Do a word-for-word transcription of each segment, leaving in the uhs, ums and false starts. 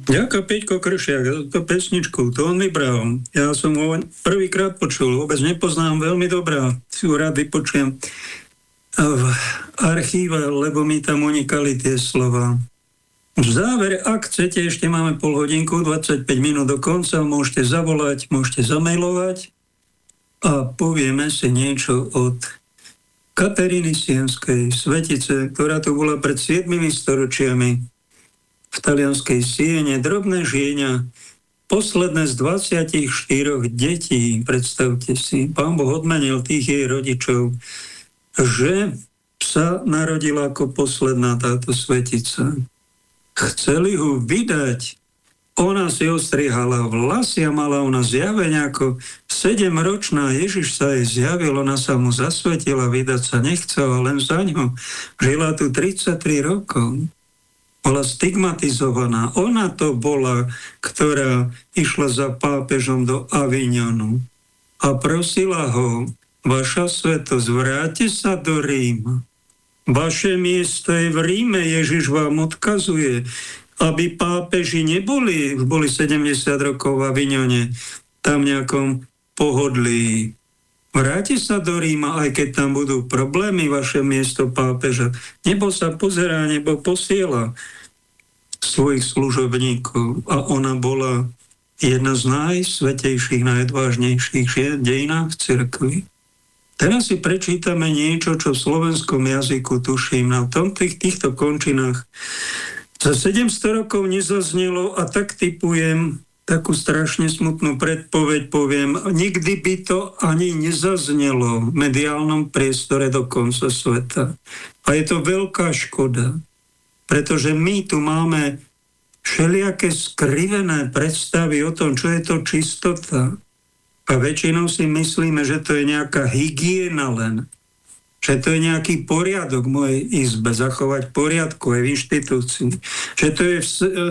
Ďakujem, Peťko Kršiak, za túto pesničku, to on vybral. Ja som ho prvýkrát počul, vôbec nepoznám, veľmi dobrá, si ho rád vypočujem v archíve, lebo mi tam unikali tie slova. V závere, ak chcete, ešte máme pol hodinku, dvadsaťpäť minút do konca, môžete zavolať, môžete zamailovať a povieme si niečo od Kataríny Sienskej, svetice, ktorá tu bola pred siedmimi storočiami v talianskej Siene, drobné žienia, posledné z dvadsiatich štyroch detí, predstavte si, Pán Boh odmenil tých jej rodičov, že sa narodila ako posledná táto svetica. Chceli ho vydať, ona si ostrihala vlasy a mala ona zjaveň ako sedemročná, Ježiš sa jej zjavil, ona sa mu zasvetila, vydať sa nechcela, len za ňo. Žila tu tridsaťtri rokov. Bola stigmatizovaná. Ona to bola, ktorá išla za pápežom do Avignonu a prosila ho, vaša svetosť, vráte sa do Ríma. Vaše miesto je v Ríme, Ježiš vám odkazuje, aby pápeži neboli, už boli sedemdesiat rokov v Avignone, tam nejakom pohodlí. Vráti sa do Ríma, aj keď tam budú problémy, vaše miesto pápeža. Nebo sa pozerá, nebo posiela svojich služobníkov. A ona bola jedna z najsvetejších, najodvážnejších žien v dejinách cirkvi. Teraz si prečítame niečo, čo v slovenskom jazyku, tuším, na tom, tých, týchto končinách za sedemsto rokov nezaznelo a tak typujem takú strašne smutnú predpoveď, poviem, nikdy by to ani nezaznelo v mediálnom priestore do konca sveta. A je to veľká škoda, pretože my tu máme všelijaké skrivené predstavy o tom, čo je to čistota. A väčšinou si myslíme, že to je nejaká hygiena len. Že to je nejaký poriadok v mojej izbe, zachovať poriadku aj v inštitúcii. Že to je v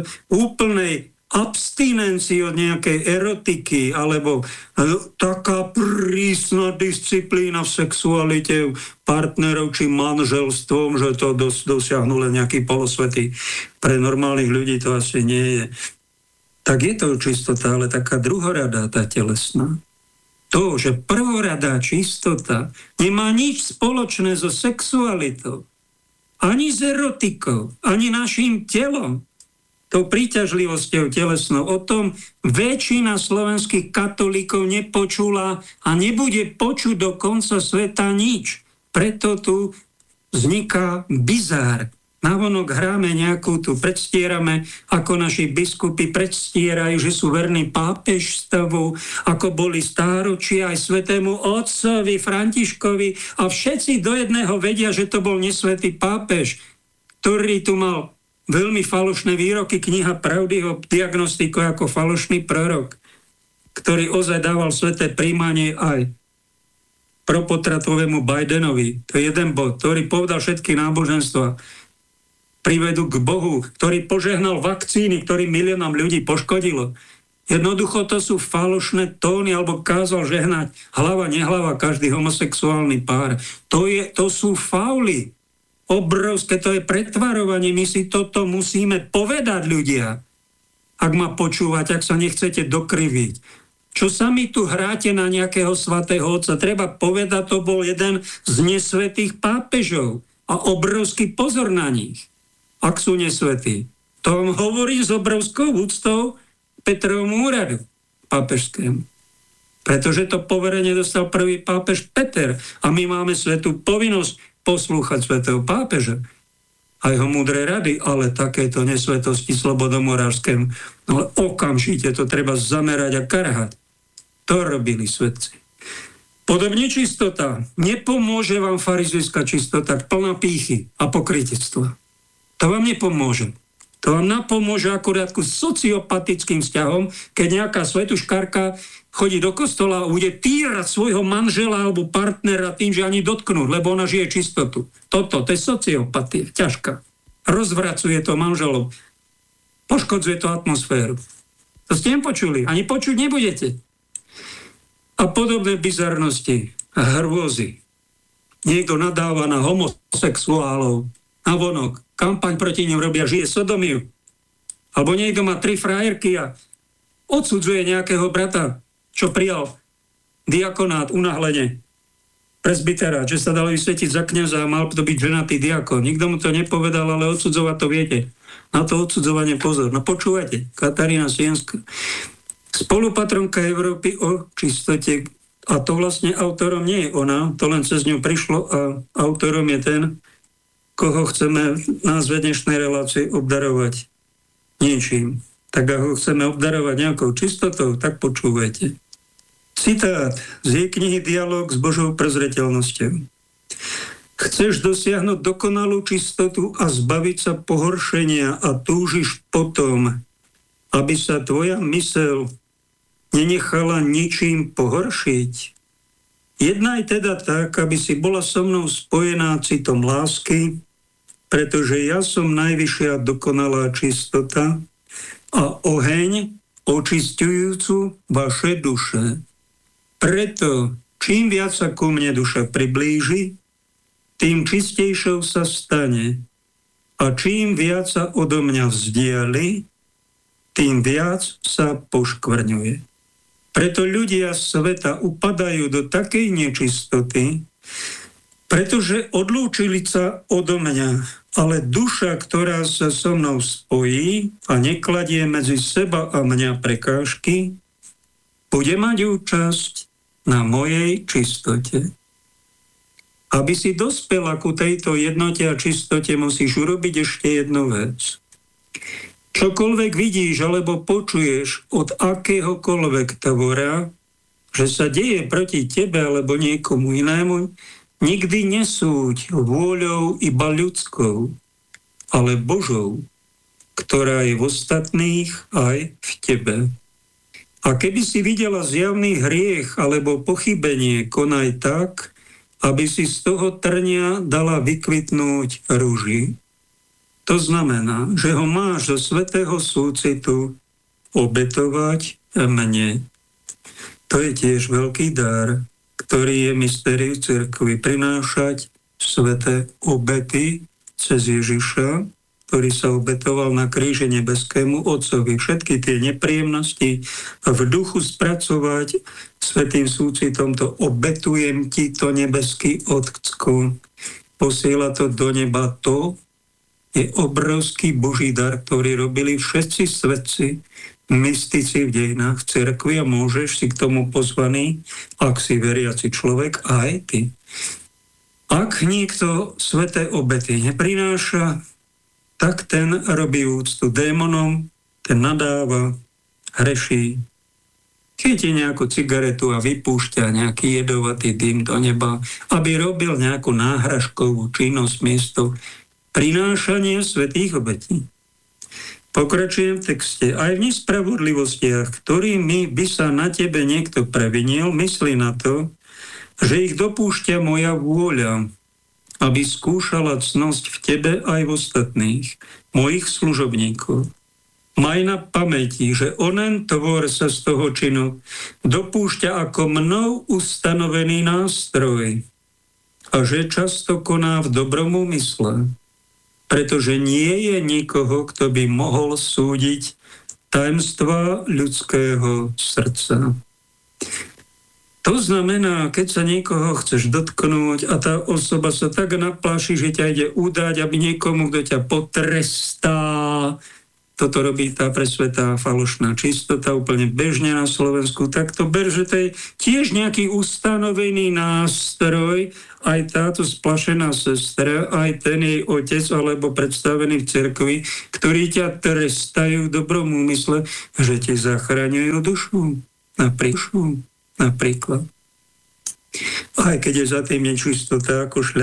úplnej abstinencii od nejakej erotiky, alebo taká prísna disciplína v sexualite partnerov či manželstvom, že to dos- dosiahnu len nejaký polosvetý. Pre normálnych ľudí to asi nie je. Tak je to čistota, ale taká druhoradá, tá telesná. To, že prvoradá čistota nemá nič spoločné so sexualitou, ani s erotikou, ani našim telom, tou príťažlivosťou telesnou. O tom väčšina slovenských katolíkov nepočula a nebude počuť do konca sveta nič. Preto tu vzniká bizár. Navonok hráme nejakú tu, predstierame, ako naši biskupy predstierajú, že sú verní pápežstvu, ako boli stáročia aj svätému otcovi Františkovi a všetci do jedného vedia, že to bol nesvätý pápež, ktorý tu mal veľmi falošné výroky, kniha Pravdy ho diagnostikuje ako falošný prorok, ktorý ozaj dával sväté príjmanie aj propotratovému Bidenovi. To je jeden bod, ktorý povedal všetky náboženstva privedú k Bohu, ktorý požehnal vakcíny, ktorý miliónom ľudí poškodilo. Jednoducho to sú falošné tóny, alebo kázal žehnať hlava, nehlava, každý homosexuálny pár. To, je, to sú fauly. Obrovské, to je pretvarovanie. My si toto musíme povedať, ľudia. Ak ma počúvať, ak sa nechcete dokriviť. Čo sa mi tu hráte na nejakého svätého otca? Treba povedať, to bol jeden z nesvätých pápežov. A obrovský pozor na nich. Ak sú nesvätí. To vám hovorí s obrovskou úctou Petrovmu úradu pápežskému. Pretože to poverenie dostal prvý pápež Peter a my máme svätú povinnosť poslúchať svätého pápeža a jeho múdre rady, ale takéto nesvetosti slobodomorárskému, ale okamžite to treba zamerať a karhať. To robili svätci. Podobne čistota. Nepomôže vám farizejská čistota, plná pýchy a pokrytectva. To vám nepomôže. To vám napomôže akurát ku sociopatickým vzťahom, keď nejaká svetuškárka chodí do kostola a bude týrať svojho manžela alebo partnera tým, že ani dotknúť, lebo ona žije čistotu. Toto, to je sociopatia, ťažká. Rozvracuje to manželov. Poškodzuje to atmosféru. To ste nepočuli, ani počuť nebudete. A podobné bizarnosti a hrôzy. Niekto nadáva na homosexuálov, navonok, kampaň proti nim robia, žije sodomiu. Alebo niekto má tri frajerky a odsudzuje nejakého brata, čo prijal diakonát unáhlene, presbyterát, že sa dal vysvetiť za kňaza a mal to byť ženatý diakon. Nikto mu to nepovedal, ale odsudzovať to viete. Na to odsudzovanie pozor. No počúvajte, Katarína Sienská, spolupatronka Európy o čistote, a to vlastne autorom nie je ona, to len cez ňu prišlo a autorom je ten, koho chceme v názve dnešnej relácie obdarovať niečím. Tak ako chceme obdarovať nejakou čistotou, tak počúvajte. Citát z jej knihy Dialóg s Božou prezreteľnosťou. Chceš dosiahnuť dokonalú čistotu a zbaviť sa pohoršenia a túžiš potom, aby sa tvoja myseľ nenechala ničím pohoršiť. Jednaj teda tak, aby si bola so mnou spojená citom lásky, pretože ja som najvyššia dokonalá čistota a oheň očisťujúcu vaše duše. Preto, čím viac sa ku mne duša priblíži, tým čistejšou sa stane. A čím viac sa odo mňa vzdiali, tým viac sa poškvrňuje. Preto ľudia sveta upadajú do takej nečistoty, pretože odlúčili sa odo mňa, ale duša, ktorá sa so mnou spojí a nekladie medzi seba a mňa prekážky, bude mať účasť na mojej čistote. Aby si dospela ku tejto jednote a čistote, musíš urobiť ešte jednu vec. Čokoľvek vidíš alebo počuješ od akéhokoľvek tvora, že sa deje proti tebe alebo niekomu inému, nikdy nesúď vôľou iba ľudskou, ale Božou, ktorá je v ostatných aj v tebe. A keby si videla zjavný hriech alebo pochybenie, konaj tak, aby si z toho trnia dala vykvitnúť ruži. To znamená, že ho máš zo svätého súcitu obetovať mne. To je tiež veľký dar, ktorý je mystériu cirkvi. Prinášať sväté obety cez Ježiša, ktorý sa obetoval na kríži nebeskému Otcovi. Všetky tie nepríjemnosti v duchu spracovať svätým súcitom, to obetujem ti, to nebeský Otcko. Posiela to do neba, to je obrovský Boží dar, ktorý robili všetci svetci, mystici v dejinách cirkvi a môžeš si k tomu pozvaný, ak si veriaci človek, aj ty. Ak niekto sväté obety neprináša, tak ten robí úctu démonom, ten nadáva, hreší, chytí nejakú cigaretu a vypúšťa nejaký jedovatý dym do neba, aby robil nejakú náhražkovú činnosť miesto prinášanie svätých obetí. Pokračujem v texte. Aj v nespravodlivostiach, ktorými by sa na tebe niekto previnil, myslí na to, že ich dopúšťa moja vôľa, aby skúšala cnosť v tebe aj v ostatných, mojich služobníkov. Maj na pamäti, že onen tvor sa z toho činu dopúšťa ako mnou ustanovený nástroj a že často koná v dobrom úmysle, pretože nie je nikoho, kto by mohol súdiť tajemstvá ľudského srdca. To znamená, keď sa niekoho chceš dotknúť a tá osoba sa tak naplaší, že ťa ide udať, aby niekomu, kto ťa potrestá, toto robí tá presvetá falošná čistota úplne bežne na Slovensku, tak to ber, že to je tiež nejaký ustanovený nástroj, aj táto splašená sestra, aj ten jej otec alebo predstavený v cirkvi, ktorí ťa trestajú v dobrom úmysle, že ti zachraňujú dušu. Napríklad. Napríklad. Aj keď je za tým nečistota ako šľa